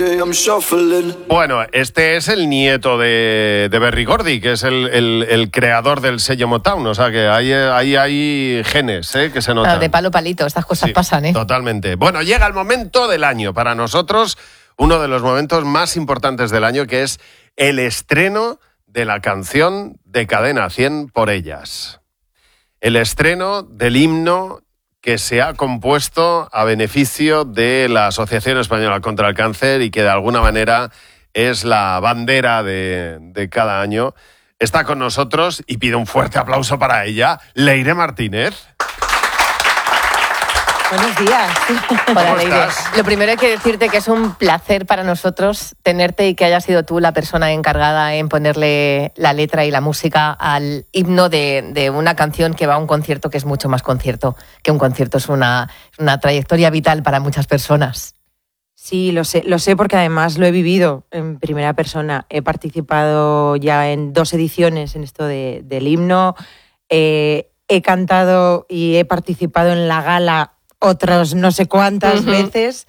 Bueno, este es el nieto de Berry Gordy, que es el creador del sello Motown. O sea que ahí hay genes, que se notan. De palo palito, estas cosas pasan, Totalmente. Bueno, llega el momento del año. Para nosotros, uno de los momentos más importantes del año, que es el estreno de la canción de Cadena 100 por ellas. El estreno del himno que se ha compuesto a beneficio de la Asociación Española contra el Cáncer y que de alguna manera es la bandera de cada año. Está con nosotros, y pido un fuerte aplauso para ella, Leire Martínez. Buenos días. Hola, Leire. Lo primero hay que decirte que es un placer para nosotros tenerte y que hayas sido tú la persona encargada en ponerle la letra y la música al himno de una canción que va a un concierto que es mucho más concierto que un concierto. Es una trayectoria vital para muchas personas. Sí, lo sé porque además lo he vivido en primera persona. He participado ya en 2 ediciones en esto del himno. He cantado y he participado en la gala otras no sé cuántas veces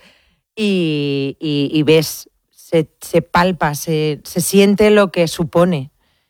y ves, se palpa, se siente lo que supone.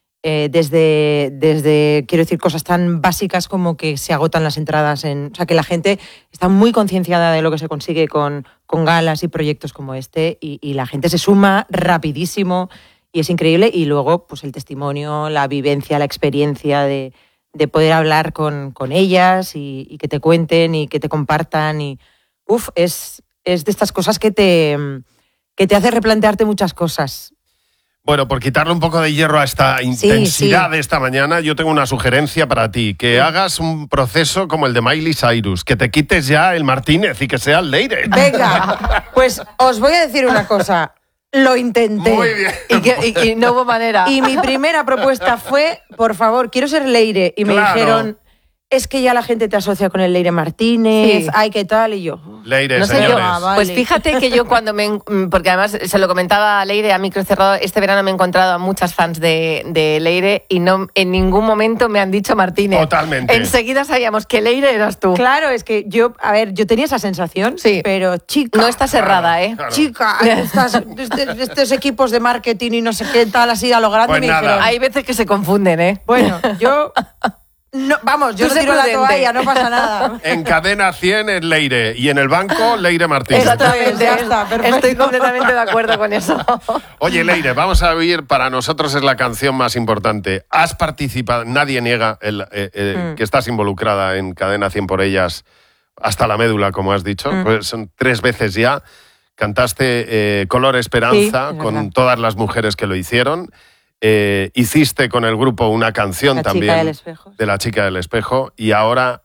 Desde, quiero decir, cosas tan básicas como que se agotan las entradas. O sea, que la gente está muy concienciada de lo que se consigue con galas y proyectos como este y la gente se suma rapidísimo y es increíble. Y luego, pues el testimonio, la vivencia, la experiencia de poder hablar con ellas y que te cuenten y que te compartan. Y es de estas cosas que te hace replantearte muchas cosas. Bueno, por quitarle un poco de hierro a esta intensidad de esta mañana, yo tengo una sugerencia para ti, que hagas un proceso como el de Miley Cyrus, que te quites ya el Martínez y que sea el Leire. Venga, pues os voy a decir una cosa. Lo intenté. Muy bien. Y no hubo manera. Y mi primera propuesta fue, por favor, quiero ser Leire. Y me dijeron, es que ya la gente te asocia con el Leire Martínez, ay, ¿qué tal? Y yo... Leire, no sé señores. Vale. Pues fíjate que yo porque además se lo comentaba a Leire a micro cerrado, este verano me he encontrado a muchas fans de Leire y no en ningún momento me han dicho Martínez. Totalmente. Enseguida sabíamos que Leire eras tú. Claro, es que yo tenía esa sensación, pero chica... No estás errada, Claro. Chica, estos equipos de marketing y no sé qué tal, así a lo grande, Pues me nada. dijeron... Hay veces que se confunden, Bueno, yo... No, vamos, yo no tiro la toalla, no pasa nada. En Cadena 100 es Leire y en el banco Leire Martínez. Exactamente, Ya está, perfecto. estoy completamente de acuerdo con eso. Oye, Leire, vamos a oír, para nosotros es la canción más importante. Has participado, nadie niega que estás involucrada en Cadena 100 por ellas hasta la médula, como has dicho. Pues son 3 veces ya. Cantaste Color Esperanza con todas las mujeres que lo hicieron. Hiciste con el grupo una canción también Chica del Espejo. de La Chica del Espejo y ahora